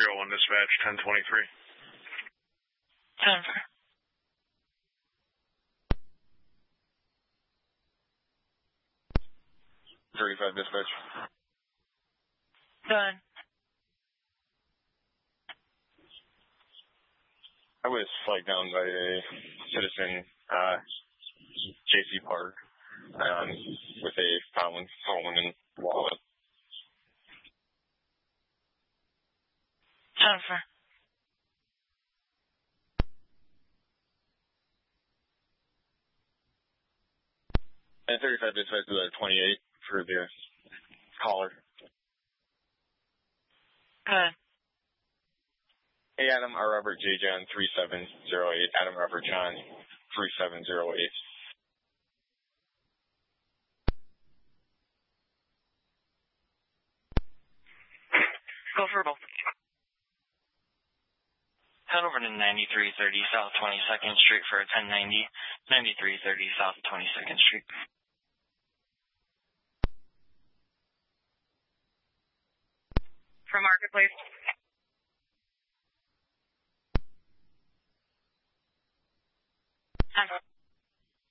301 dispatch, 1023. Jennifer. .35 dispatch. Done. I was flagged down by a citizen, J.C. Park, with a found phone and wallet. Jennifer. And 35 dispatch to 28 for the caller. Good. Hey, Adam R. Robert J. John 3708. Adam Robert John 3708. Go for both. Head over to 9330 South 22nd Street for a 1090. 9330 South 22nd Street. For Marketplace.